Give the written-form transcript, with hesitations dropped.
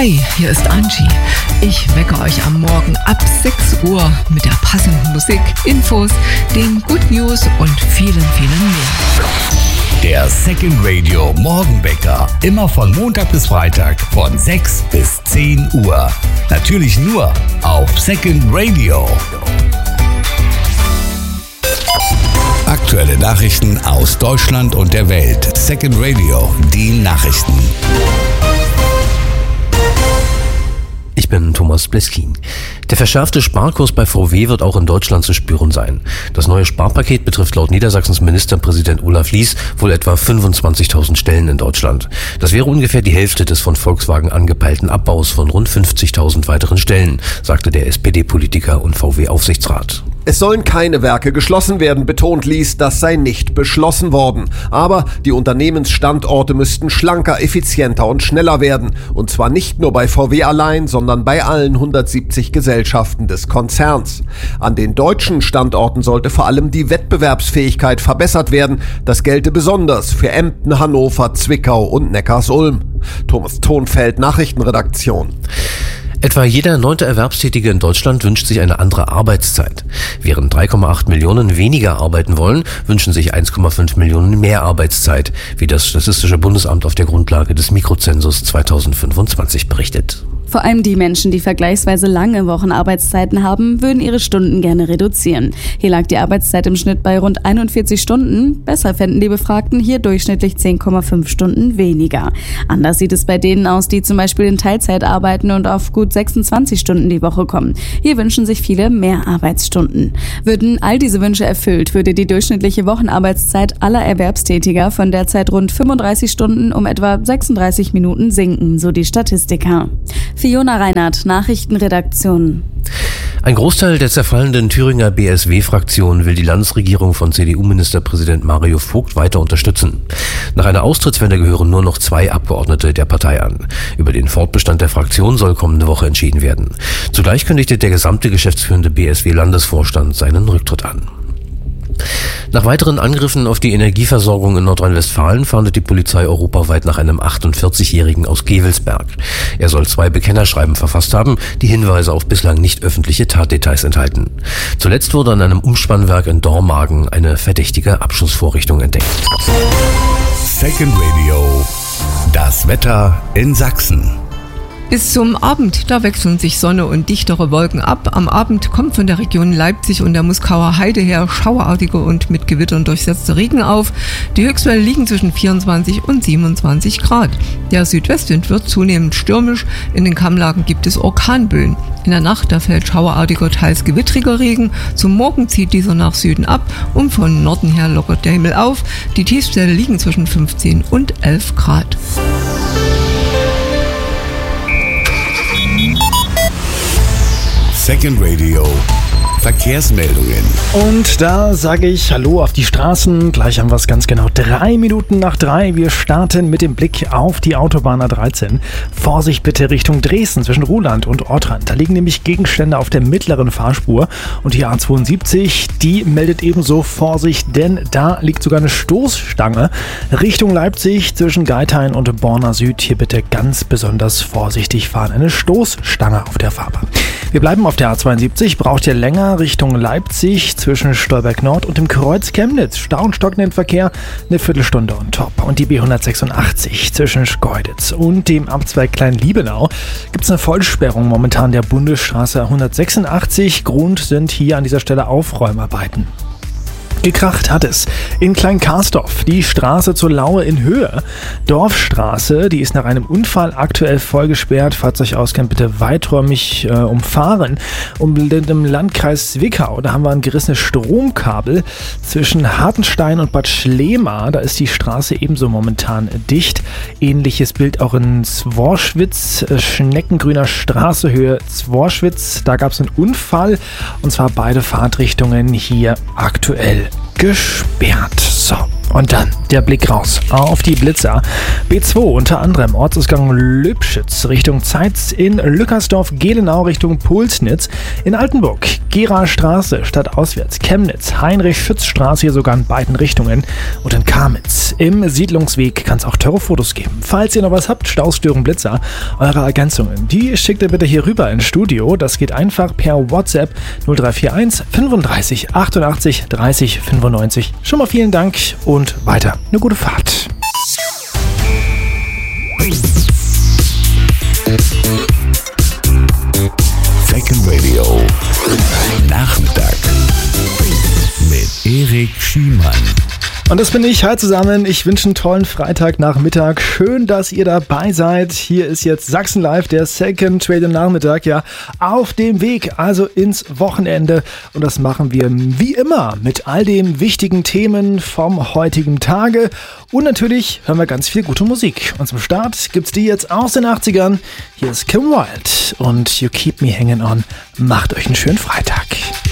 Hi, hier ist Angie. Ich wecke euch am Morgen ab 6 Uhr mit der passenden Musik, Infos, den Good News und vielen mehr. Der Second Radio Morgenwecker. Immer von Montag bis Freitag von 6 bis 10 Uhr. Natürlich nur auf Second Radio. Aktuelle Nachrichten aus Deutschland und der Welt. Second Radio, die Nachrichten. Ich bin Thomas Bleskin. Der verschärfte Sparkurs bei VW wird auch in Deutschland zu spüren sein. Das neue Sparpaket betrifft laut Niedersachsens Ministerpräsident Olaf Lies wohl etwa 25.000 Stellen in Deutschland. Das wäre ungefähr die Hälfte des von Volkswagen angepeilten Abbaus von rund 50.000 weiteren Stellen, sagte der SPD-Politiker und VW-Aufsichtsrat. Es sollen keine Werke geschlossen werden, betont Lies, das sei nicht beschlossen worden. Aber die Unternehmensstandorte müssten schlanker, effizienter und schneller werden. Und zwar nicht nur bei VW allein, sondern bei allen 170 Gesellschaften des Konzerns. An den deutschen Standorten sollte vor allem die Wettbewerbsfähigkeit verbessert werden. Das gelte besonders für Emden, Hannover, Zwickau und Neckarsulm. Thomas Thonfeld, Nachrichtenredaktion. Etwa jeder 9. Erwerbstätige in Deutschland wünscht sich eine andere Arbeitszeit. Während 3,8 Millionen weniger arbeiten wollen, wünschen sich 1,5 Millionen mehr Arbeitszeit, wie das Statistische Bundesamt auf der Grundlage des Mikrozensus 2025 berichtet. Vor allem die Menschen, die vergleichsweise lange Wochenarbeitszeiten haben, würden ihre Stunden gerne reduzieren. Hier lag die Arbeitszeit im Schnitt bei rund 41 Stunden. Besser fänden die Befragten hier durchschnittlich 10,5 Stunden weniger. Anders sieht es bei denen aus, die zum Beispiel in Teilzeit arbeiten und auf gut 26 Stunden die Woche kommen. Hier wünschen sich viele mehr Arbeitsstunden. Würden all diese Wünsche erfüllt, würde die durchschnittliche Wochenarbeitszeit aller Erwerbstätiger von derzeit rund 35 Stunden um etwa 36 Minuten sinken, so die Statistiker. Fiona Reinhardt, Nachrichtenredaktion. Ein Großteil der zerfallenden Thüringer BSW-Fraktion will die Landesregierung von CDU-Ministerpräsident Mario Vogt weiter unterstützen. Nach einer Austrittswende gehören nur noch 2 Abgeordnete der Partei an. Über den Fortbestand der Fraktion soll kommende Woche entschieden werden. Zugleich kündigte der gesamte geschäftsführende BSW-Landesvorstand seinen Rücktritt an. Nach weiteren Angriffen auf die Energieversorgung in Nordrhein-Westfalen fahndet die Polizei europaweit nach einem 48-Jährigen aus Gevelsberg. Er soll 2 Bekennerschreiben verfasst haben, die Hinweise auf bislang nicht öffentliche Tatdetails enthalten. Zuletzt wurde an einem Umspannwerk in Dormagen eine verdächtige Abschussvorrichtung entdeckt. Second Radio, das Wetter in Sachsen. Bis zum Abend, da wechseln sich Sonne und dichtere Wolken ab. Am Abend kommt von der Region Leipzig und der Muskauer Heide her schauerartige und mit Gewittern durchsetzte Regen auf. Die Höchstwerte liegen zwischen 24 und 27 Grad. Der Südwestwind wird zunehmend stürmisch. In den Kammlagen gibt es Orkanböen. In der Nacht, da fällt schauerartiger, teils gewittriger Regen. Zum Morgen zieht dieser nach Süden ab und von Norden her lockert der Himmel auf. Die Tiefstwerte liegen zwischen 15 und 11 Grad. Second Radio, Verkehrsmeldungen. Und da sage ich Hallo auf die Straßen. Gleich haben wir es ganz genau 3 Minuten nach 3. Wir starten mit dem Blick auf die Autobahn A13. Vorsicht bitte Richtung Dresden zwischen Ruhland und Ortrand. Da liegen nämlich Gegenstände auf der mittleren Fahrspur. Und die A72, die meldet ebenso Vorsicht, denn da liegt sogar eine Stoßstange. Richtung Leipzig zwischen Geithain und Borna Süd. Hier bitte ganz besonders vorsichtig fahren. Eine Stoßstange auf der Fahrbahn. Wir bleiben auf der A72. Braucht ihr länger Richtung Leipzig zwischen Stolberg Nord und dem Kreuz Chemnitz. Stau und stockenden Verkehr eine Viertelstunde on top. Und die B186 zwischen Schkeuditz und dem Abzweig Klein-Liebenau gibt es eine Vollsperrung momentan der Bundesstraße 186. Grund sind hier an dieser Stelle Aufräumarbeiten. Gekracht hat es in Kleinkarsdorf, die Straße zur Laue in Höhe. Dorfstraße, die ist nach einem Unfall aktuell voll gesperrt. Falls ihr euch auskennt, bitte weiträumig umfahren. Und im Landkreis Zwickau, da haben wir ein gerissenes Stromkabel zwischen Hartenstein und Bad Schlema. Da ist die Straße ebenso momentan dicht. Ähnliches Bild auch in Zworschwitz, Schneckengrüner Straße, Höhe Zworschwitz. Da gab es einen Unfall und zwar beide Fahrtrichtungen hier aktuell gesperrt. So, und dann Der Blick raus auf die Blitzer. B2 unter anderem Ortsausgang Lübschütz Richtung Zeitz, in Lückersdorf-Gelenau Richtung Pulsnitz, in Altenburg Gera Straße stadtauswärts Chemnitz, Heinrich-Schütz-Straße hier sogar in beiden Richtungen und in Kamitz. Im Siedlungsweg kann es auch teure Fotos geben. Falls ihr noch was habt, Stausstörung, Blitzer, eure Ergänzungen, die schickt ihr bitte hier rüber ins Studio. Das geht einfach per WhatsApp 0341 35 88 30 95. Schon mal vielen Dank und weiter eine gute Fahrt. Second Radio Nachmittag mit Erik Schiemann. Und das bin ich. Hi zusammen. Ich wünsche einen tollen Freitagnachmittag. Schön, dass ihr dabei seid. Hier ist jetzt Sachsen Live, der Second Radio Nachmittag, ja, auf dem Weg, also ins Wochenende. Und das machen wir wie immer mit all den wichtigen Themen vom heutigen Tage. Und natürlich hören wir ganz viel gute Musik. Und zum Start gibt's die jetzt aus den 80ern. Hier ist Kim Wilde und You Keep Me Hanging On. Macht euch einen schönen Freitag.